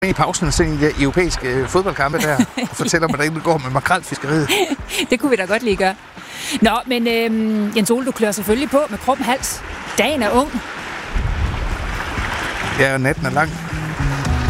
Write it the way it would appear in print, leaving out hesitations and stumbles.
i pausen og se de europæiske fodboldkampe der, og fortæller, hvordan det går med makrelfiskeriet. Det kunne vi da godt lige gøre. Nå, men Jens Ole, du klør selvfølgelig på med krum hals. Dagen er ung. Ja, og natten er lang.